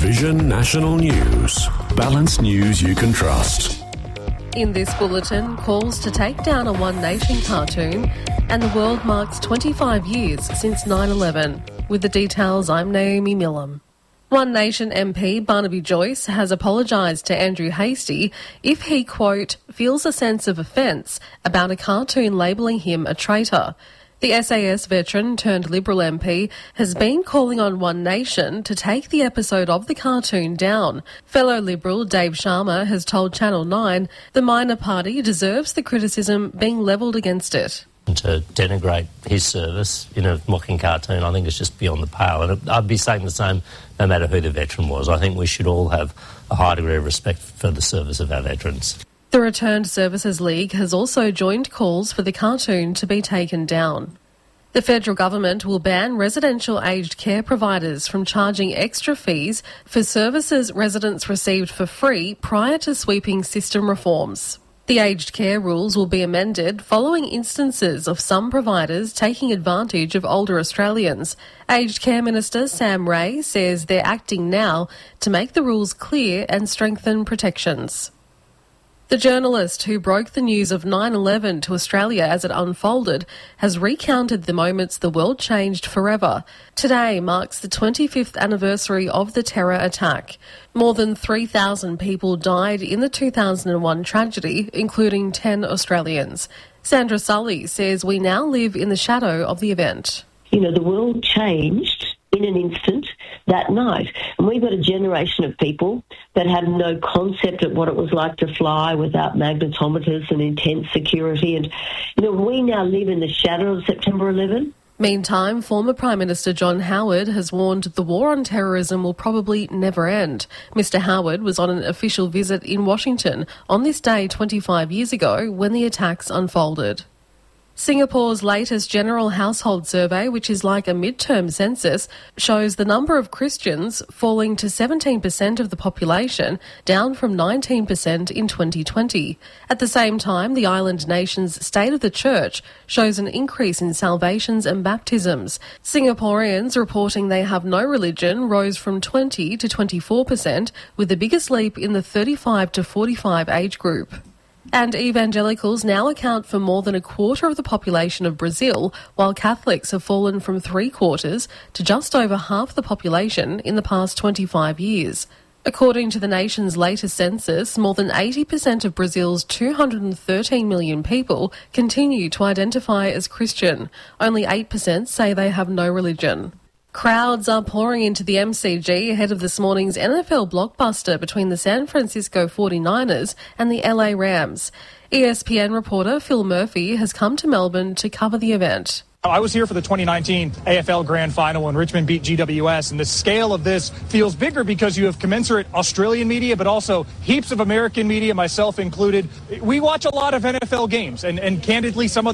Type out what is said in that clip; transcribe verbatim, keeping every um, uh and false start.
Vision National News. Balanced news you can trust. In this bulletin, calls to take down a One Nation cartoon, and the world marks twenty-five years since nine eleven. With the details, I'm Naomi Millam. One Nation M P Barnaby Joyce has apologised to Andrew Hastie if he, quote, feels a sense of offence about a cartoon labelling him a traitor. The S A S veteran turned Liberal M P has been calling on One Nation to take the episode of the cartoon down. Fellow Liberal Dave Sharma has told Channel nine the minor party deserves the criticism being levelled against it. To denigrate his service in a mocking cartoon, I think it's just beyond the pale. And I'd be saying the same no matter who the veteran was. I think we should all have a high degree of respect for the service of our veterans. The Returned Services League has also joined calls for the cartoon to be taken down. The federal government will ban residential aged care providers from charging extra fees for services residents received for free prior to sweeping system reforms. The aged care rules will be amended following instances of some providers taking advantage of older Australians. Aged Care Minister Sam Ray says they're acting now to make the rules clear and strengthen protections. The journalist who broke the news of nine eleven to Australia as it unfolded has recounted the moments the world changed forever. Today marks the twenty-fifth anniversary of the terror attack. More than three thousand people died in the two thousand one tragedy, including ten Australians. Sandra Sully says we now live in the shadow of the event. You know, the world changed in an instant that night. And we've got a generation of people that have no concept of what it was like to fly without magnetometers and intense security. And, you know, we now live in the shadow of September eleventh. Meantime, former Prime Minister John Howard has warned the war on terrorism will probably never end. Mister Howard was on an official visit in Washington on this day twenty-five years ago when the attacks unfolded. Singapore's latest general household survey, which is like a midterm census, shows the number of Christians falling to seventeen percent of the population, down from nineteen percent in twenty twenty. At the same time, the island nation's State of the Church shows an increase in salvations and baptisms. Singaporeans reporting they have no religion rose from twenty to twenty-four percent, with the biggest leap in the thirty-five to forty-five age group. And evangelicals now account for more than a quarter of the population of Brazil, while Catholics have fallen from three quarters to just over half the population in the past twenty-five years. According to the nation's latest census, more than eighty percent of Brazil's two hundred thirteen million people continue to identify as Christian. Only eight percent say they have no religion. Crowds are pouring into the M C G ahead of this morning's N F L blockbuster between the San Francisco forty-niners and the L A Rams. E S P N reporter Phil Murphy has come to Melbourne to cover the event. I was here for the twenty nineteen A F L Grand Final when Richmond beat G W S, and the scale of this feels bigger because you have commensurate Australian media, but also heaps of American media, myself included. We watch a lot of N F L games, and, and candidly, some of